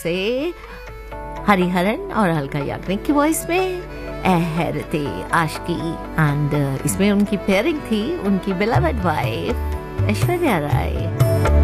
से हरिहरन और अलका याग्निक की वॉइस में हैरते आशिकी। एंड इसमें उनकी पेयरिंग थी उनकी बिलवड वाइफ ऐश्वर्या राय।